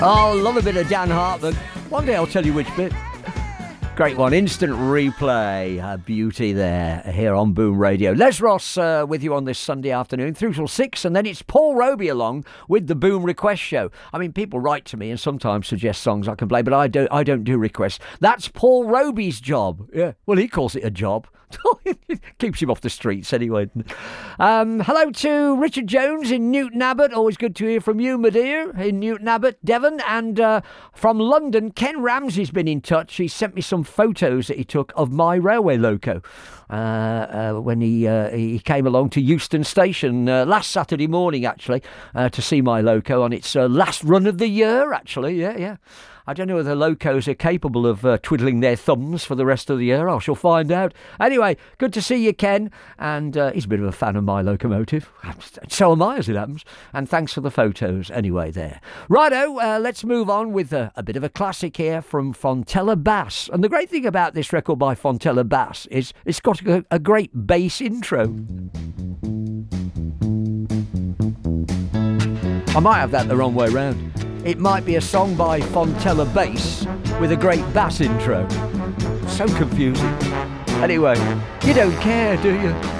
Oh, love a bit of Dan Hartman. One day I'll tell you which bit. Great one. Instant replay. A beauty there here on Boom Radio. Les Ross with you on this Sunday afternoon through till 6, and then it's Paul Roby along with the Boom Request Show. I mean, people write to me and sometimes suggest songs I can play, but I don't do requests. That's Paul Roby's job. Yeah. Well, he calls it a job. Keeps him off the streets anyway. Hello to Richard Jones in Newton Abbot. Always good to hear from you, my dear, in Newton Abbot, Devon. And from London, Ken Ramsey's been in touch. He sent me some photos that he took of my railway loco when he came along to Euston Station last Saturday morning, actually, to see my loco on its last run of the year, actually. Yeah. I don't know whether locos are capable of twiddling their thumbs for the rest of the year. I shall find out. Anyway, good to see you, Ken. And he's a bit of a fan of my locomotive. So am I, as it happens. And thanks for the photos anyway there. Righto, let's move on with a bit of a classic here from Fontella Bass. And the great thing about this record by Fontella Bass is it's got a great bass intro. I might have that the wrong way round. It might be a song by Fontella Bass with a great bass intro. So confusing. Anyway, you don't care, do you?